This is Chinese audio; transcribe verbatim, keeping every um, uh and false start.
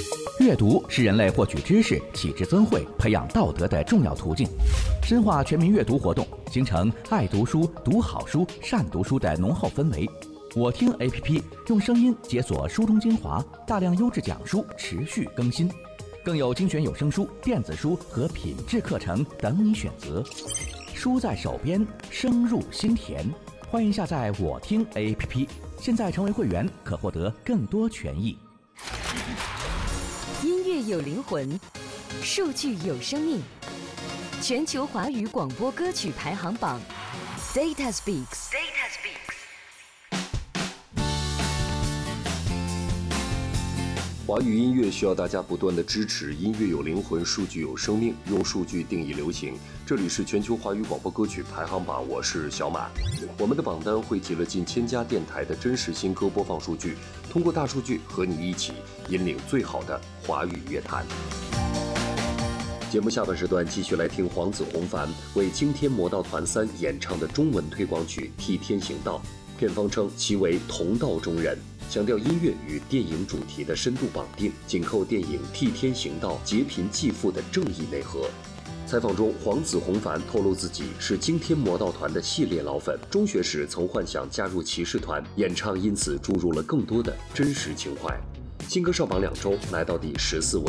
阅读是人类获取知识、启智增慧、培养道德的重要途径。深化全民阅读活动，形成爱读书、读好书、善读书的浓厚氛围。我听 A P P 用声音解锁书中精华，大量优质讲书持续更新，更有精选有声书、电子书和品质课程等你选择。书在手边，声入心田。欢迎下载我听 A P P， 现在成为会员可获得更多权益。 音乐有灵魂，数据有生命。全球华语广播歌曲排行榜 Data Speaks。Data Speaks。 华语音乐需要大家不断的支持，音乐有灵魂，数据有生命，用数据定义流行。这里是全球华语广播歌曲排行榜，我是小马。我们的榜单汇集了近千家电台的真实新歌播放数据，通过大数据和你一起引领最好的华语乐坛。节目下半时段继续来听黄子弘凡为惊天魔盗团三演唱的中文推广曲《替天行道》，片方称其为同道中人，强调音乐与电影主题的深度绑定，紧扣电影《替天行道》劫贫济富的正义内核。采访中，黄子弘凡透露自己是惊天魔盗团的系列老粉，中学时曾幻想加入骑士团，演唱因此注入了更多的真实情怀。新歌上榜两周，来到第十四位。